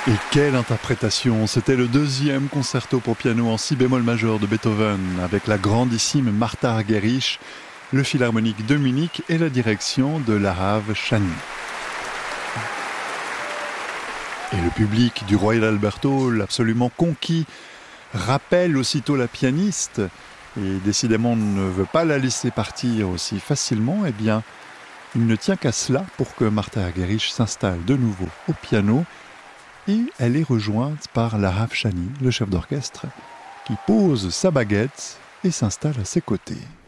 Et quelle interprétation! C'était le deuxième concerto pour piano en si bémol majeur de Beethoven, avec la grandissime Martha Argerich, le Philharmonique de Munich et la direction de Lahav Chani. Et le public du Royal Albert Hall, absolument conquis, rappelle aussitôt la pianiste, et décidément ne veut pas la laisser partir aussi facilement. Eh bien, il ne tient qu'à cela pour que Martha Argerich s'installe de nouveau au piano. Et elle est rejointe par Lahav Chani, le chef d'orchestre, qui pose sa baguette et s'installe à ses côtés.